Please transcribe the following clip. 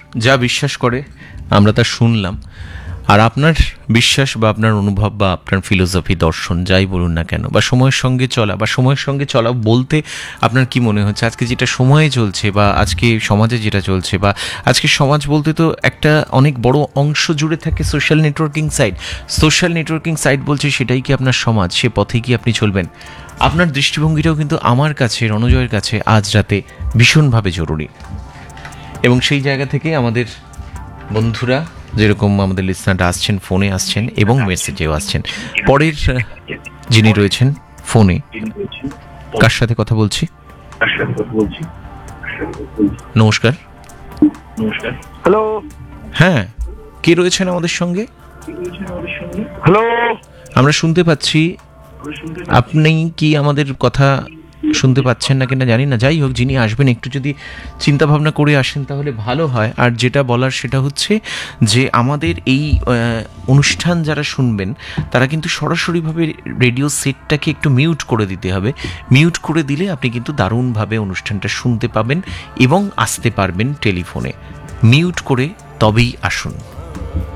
যা বিশ্বাস করে আমরা তা শুনলাম, আর আপনার বিশ্বাস বা আপনার অনুভব বা আপনার ফিলোসফি, দর্শন যাই বলুন না কেন, বা সময়ের সঙ্গে চলা বলতে আপনার কি মনে হচ্ছে আজকে যেটা সময়ে চলছে বা আজকে সমাজে যেটা চলছে, বা আজকে সমাজ বলতে তো একটা অনেক বড় অংশ জুড়ে থাকে সোশ্যাল নেটওয়ার্কিং সাইট বলছে সেটাই কি আপনার সমাজ, সে পথেই কি আপনি চলবেন? আপনার দৃষ্টিভঙ্গিটাও কিন্তু আমার কাছে, রণজয়ের কাছে আজ রাতে ভীষণভাবে জরুরি। এবং সেই জায়গা থেকে আমাদের বন্ধুরা, যেরকম আমাদের লিসনাররা আসছেন, ফোনে আসছেন এবং মেসেজেও আসছেন। পরের যিনি রয়েছেন ফোনে, কার সাথে কথা বলছি? নমস্কার। হ্যালো। হ্যাঁ, কে রয়েছেন আমাদের সঙ্গে? হ্যালো। আমরা শুনতে পাচ্ছি, আপনি কি আমাদের কথা শুনতে পাচ্ছেন না কিনা জানি না। যাই হোক, যিনি আসবেন একটু যদি চিন্তা ভাবনা করে আসেন তাহলে ভালো হয়। আর যেটা বলার সেটা হচ্ছে যে আমাদের এই অনুষ্ঠান যারা শুনবেন তারা কিন্তু সরাসরিভাবে রেডিও সেটটাকে একটু মিউট করে দিতে হবে। মিউট করে দিলে আপনি কিন্তু দারুণভাবে অনুষ্ঠানটা শুনতে পাবেন এবং আসতে পারবেন টেলিফোনে। মিউট করে তবেই আসুন।